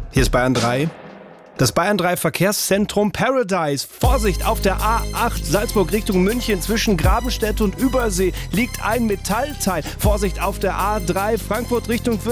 Hier ist Bayern 3. Das Bayern 3 Verkehrszentrum Paradise. Vorsicht, auf der A8 Salzburg Richtung München zwischen Grabenstedt und Übersee liegt ein Metallteil. Vorsicht, auf der A3 Frankfurt Richtung